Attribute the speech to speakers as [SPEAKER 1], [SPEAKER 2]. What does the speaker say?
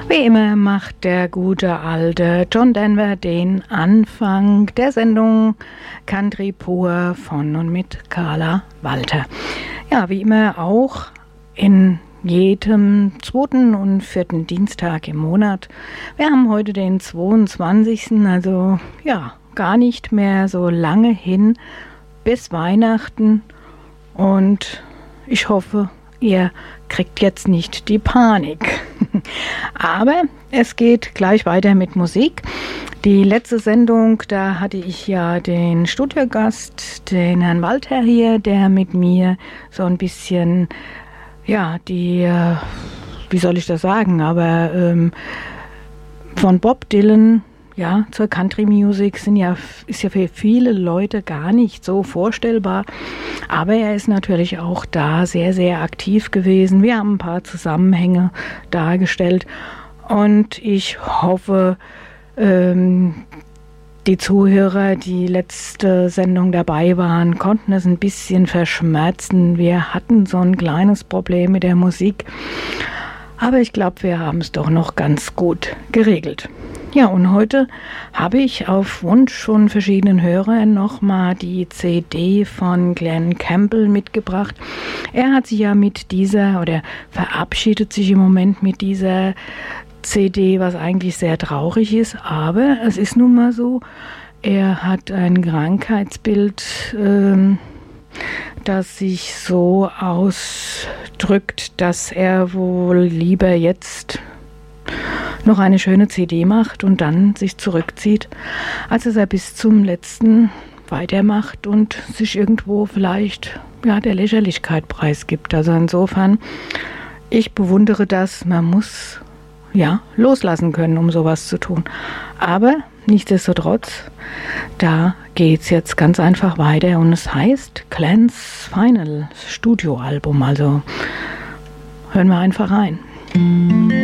[SPEAKER 1] Wie immer macht der gute alte John Denver den Anfang der Sendung Country Pur von und mit Carla Walter. Ja, wie immer auch in jedem zweiten und vierten Dienstag im Monat. Wir haben heute den 22., also ja, gar nicht mehr so lange hin bis Weihnachten und ich hoffe, ihr kriegt jetzt nicht die Panik. Aber es geht gleich weiter mit Musik. Die letzte Sendung, da hatte ich ja den Studiogast, den Herrn Walter hier, der mit mir so ein bisschen, ja, wie soll ich das sagen, aber von Bob Dylan, ja, zur Country Music ist ja für viele Leute gar nicht so vorstellbar. Aber er ist natürlich auch da sehr, sehr aktiv gewesen. Wir haben ein paar Zusammenhänge dargestellt. Und ich hoffe, die Zuhörer, die letzte Sendung dabei waren, konnten es ein bisschen verschmerzen. Wir hatten so ein kleines Problem mit der Musik. Aber ich glaube, wir haben es doch noch ganz gut geregelt. Ja, und heute habe ich auf Wunsch von verschiedenen Hörern nochmal die CD von Glen Campbell mitgebracht. Er hat sich ja mit dieser, oder verabschiedet sich im Moment mit dieser CD, was eigentlich sehr traurig ist, aber es ist nun mal so, er hat ein Krankheitsbild, das sich so ausdrückt, dass er wohl lieber jetzt noch eine schöne CD macht und dann sich zurückzieht, als dass er bis zum letzten weitermacht und sich irgendwo vielleicht ja der Lächerlichkeit preisgibt. Also insofern, ich bewundere das, man muss ja loslassen können, um sowas zu tun. Aber nichtsdestotrotz, da geht's jetzt ganz einfach weiter und es heißt Glens Final Studioalbum. Also hören wir einfach rein.